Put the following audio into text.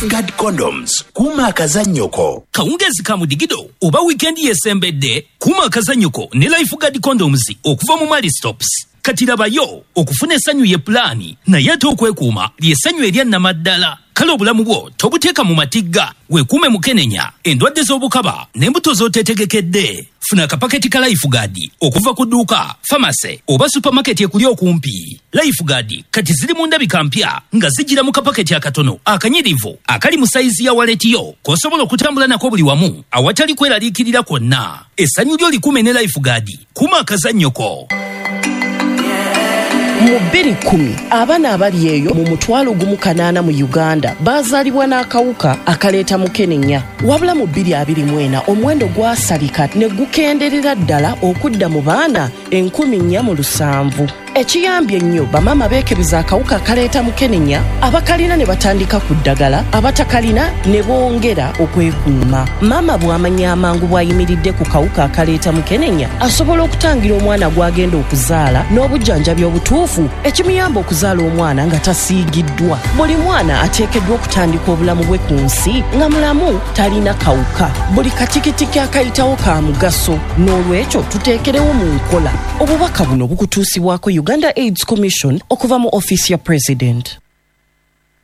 Guard Condoms, kuma akazannyoko. Kawungezi ka mudigido oba weekend yesembedde, kuma akazannyoko ne Life Guard Condoms okuva mu Mali Stops. Katirabayo okufuna essanyu ye plani naye ate okwekuuma lyessanyu erya nnamaddala. Kale obulamu bwo tobuteeka mu matigga, weekuume mu Kenenya endwadde z'obukaba n'embuto z'oteetegekedde. Funa akapaketi ka Life Guard okuva ku dduuka, pharmacy oba supermarket ekuli okumpi. Life Guard kati ziri mu ndabika mpya nga zijjira mu kapaketi akatono akanyirivu akali mu sayizi ya waleti yo k'osobola okutambula nako buli wamu awatali kweraliikirira kwonna. Essanyu lyo likuume ne Life Guard, kuma akazannyoko. Mu 2010 abaana abali eyo mu 1,800 mu Uganda bazaalibwa n'akawuka akaleeta mu Kenenya. Wabula mu 2024 omuwendo gwasalika ne gukenderera ddala okudda mu baana 4,700. Ekiyambye nnyo bamama beekebeza akawuka akaleeta mu Kenenya, abakalina ne batandika ku ddagala, abatakalina ne bongera okwekuuma. Mama bw'amanya amangu bw'ayimiridde ku kawuka akaleeta mu Kenenya asobola okutangira omwana gw'agenda okuzaala n'obujjanjabi obutuufu ekimuyamba okuzaala omwana nga tasiigiddwa. Buli mwana ateekeddwa okutandika obulamu bwe ku nsi nga mulamu, talina kawuka. Buli katikitiki akayitawo ka mugaso, n'olwekyo tuteekerewo mu nkola. Obubaka buno bukutuusibwako Uganda AIDS Commission okuva mu Office ya President.